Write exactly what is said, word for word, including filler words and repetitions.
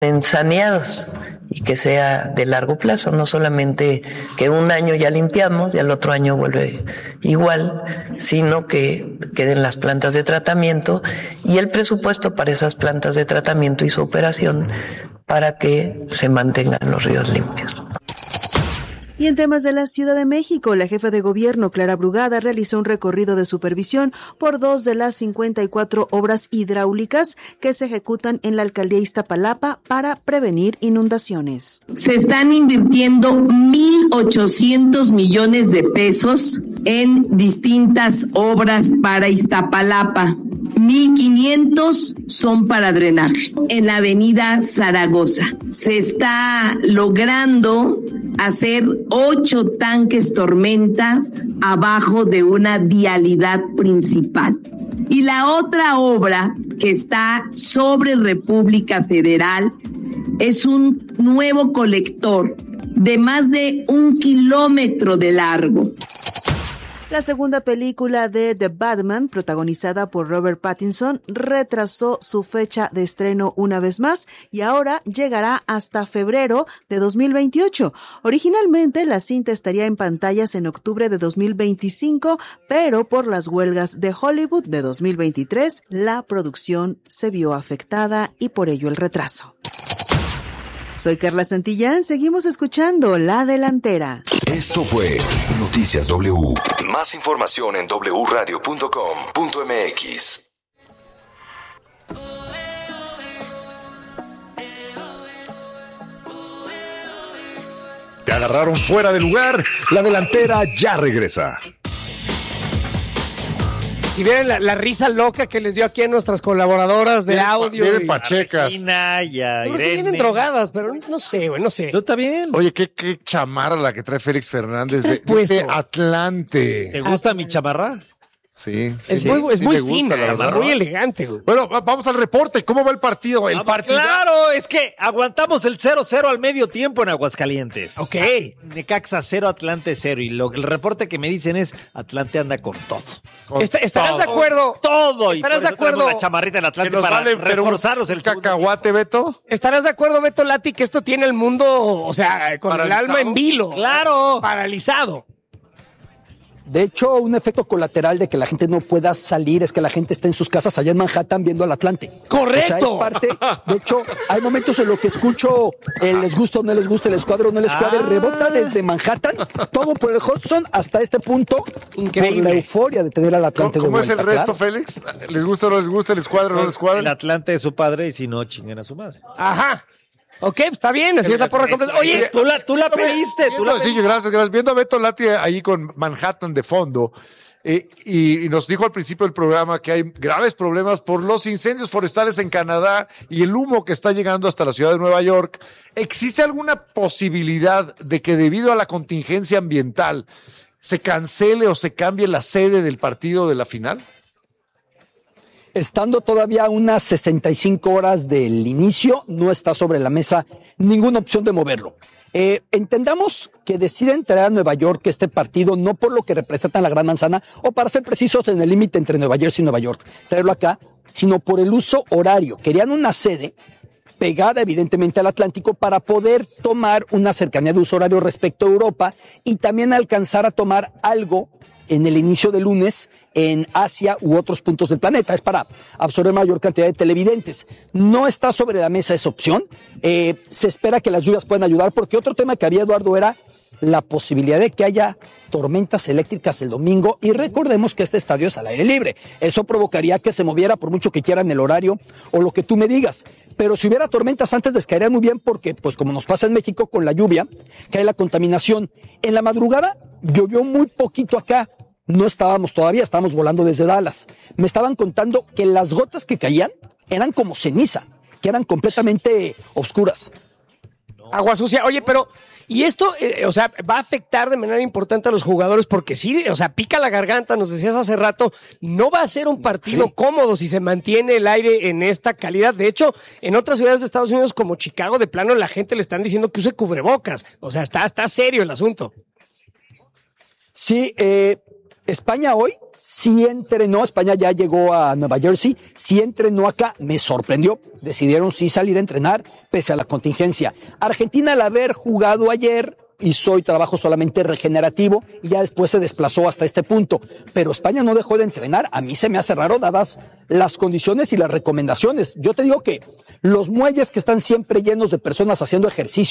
saneados y que sea de largo plazo, no solamente que un año ya limpiamos y al otro año vuelve igual, sino que queden las plantas de tratamiento y el presupuesto para esas plantas de tratamiento y su operación para que se mantengan los ríos limpios. Y en temas de la Ciudad de México, la jefa de gobierno, Clara Brugada, realizó un recorrido de supervisión por dos de las cincuenta y cuatro obras hidráulicas que se ejecutan en la alcaldía Iztapalapa para prevenir inundaciones. Se están invirtiendo mil ochocientos millones de pesos en distintas obras para Iztapalapa. mil quinientos son para drenar. En la avenida Zaragoza se está logrando hacer ocho tanques tormentas abajo de una vialidad principal. Y la otra obra que está sobre República Federal es un nuevo colector de más de un kilómetro de largo. La segunda película de The Batman, protagonizada por Robert Pattinson, retrasó su fecha de estreno una vez más y ahora llegará hasta febrero de dos mil veintiocho. Originalmente, la cinta estaría en pantallas en octubre de dos mil veinticinco, pero por las huelgas de Hollywood de dos mil veintitrés, la producción se vio afectada y por ello el retraso. Soy Carla Santillán, seguimos escuchando La Delantera. Esto fue Noticias W. Más información en doble u radio punto com punto m x. Te agarraron fuera de lugar. La Delantera ya regresa. Si vieron la, la risa loca que les dio aquí a nuestras colaboradoras de Vienen, audio. Vienen y, pachecas. Regina y a Creo que Irene. vienen drogadas, pero no sé, güey, no sé. No, está bien. Oye, qué, qué chamarra la que trae Félix Fernández de, puesto? de Atlante. ¿Te gusta mi chamarra? Sí, sí, Es muy, es sí muy me gusta, fina, la verdad. muy elegante, güey. Bueno, va- vamos al reporte. ¿Cómo va el partido? El Vamos, partido. claro, es que aguantamos el cero cero al medio tiempo en Aguascalientes. Ok. Necaxa cero, Atlante cero. Y lo, el reporte que me dicen es Atlante anda con todo. Está- ¿Estarás de acuerdo? Todo. Y ¿Estarás por de eso traemos acuerdo? la chamarrita del Que Atlante nos para vale, pero un reforzaros el segundo cacahuate, Beto. ¿Estarás de acuerdo, Beto Lati, que esto tiene el mundo, o sea, con Paralizado. el alma en vilo? Claro. Paralizado. De hecho, un efecto colateral de que la gente no pueda salir es que la gente está en sus casas allá en Manhattan viendo al Atlante. ¡Correcto! O sea, es parte. De hecho, hay momentos en los que escucho el les gusta o no les gusta, el escuadro o no les escuadra, Ah. rebota desde Manhattan, todo por el Hudson hasta este punto. Increíble. Por la euforia de tener al Atlante ¿Cómo, de cómo es vuelta. el resto, claro. Félix? ¿Les gusta o no les gusta? ¿El escuadro o no les El escuadra? Atlante es su padre y si no, chinguen a su madre. Ajá. Ok, está bien, así es la porra completa. Oye, tú la, tú la pediste, tú la Viendo- sí, pediste. gracias, gracias. Viendo a Beto Lati ahí con Manhattan de fondo. eh, y, y nos dijo al principio del programa que hay graves problemas por los incendios forestales en Canadá y el humo que está llegando hasta la ciudad de Nueva York. ¿Existe alguna posibilidad de que debido a la contingencia ambiental se cancele o se cambie la sede del partido de la final? Estando todavía a unas sesenta y cinco horas del inicio, no está sobre la mesa ninguna opción de moverlo. Eh, entendamos que deciden traer a Nueva York este partido no por lo que representa en la Gran Manzana, o para ser precisos en el límite entre Nueva Jersey y Nueva York, traerlo acá, sino por el uso horario. Querían una sede pegada evidentemente al Atlántico para poder tomar una cercanía de uso horario respecto a Europa y también alcanzar a tomar algo en el inicio del lunes en Asia u otros puntos del planeta. Es para absorber mayor cantidad de televidentes. No está sobre la mesa esa opción. Eh, se espera que las lluvias puedan ayudar, porque otro tema que había, Eduardo, era la posibilidad de que haya tormentas eléctricas el domingo, y recordemos que este estadio es al aire libre. Eso provocaría que se moviera por mucho que quieran el horario o lo que tú me digas. Pero si hubiera tormentas antes les caería muy bien, porque pues como nos pasa en México con la lluvia, cae la contaminación. En la madrugada llovió muy poquito acá. No estábamos todavía, estábamos volando desde Dallas. Me estaban contando que las gotas que caían eran como ceniza, que eran completamente oscuras. agua sucia. Oye, pero, y esto, eh, o sea, va a afectar de manera importante a los jugadores, porque sí, o sea, pica la garganta, nos decías hace rato, no va a ser un partido Sí. cómodo si se mantiene el aire en esta calidad. De hecho, en otras ciudades de Estados Unidos como Chicago, de plano la gente le están diciendo que use cubrebocas. O sea, está, está serio el asunto. Sí, eh, España hoy sí entrenó, España ya llegó a Nueva Jersey, sí entrenó acá, me sorprendió, decidieron sí salir a entrenar pese a la contingencia. Argentina, al haber jugado ayer, hizo hoy trabajo solamente regenerativo y ya después se desplazó hasta este punto. Pero España no dejó de entrenar. A mí se me hace raro dadas las condiciones y las recomendaciones. Yo te digo que los muelles que están siempre llenos de personas haciendo ejercicio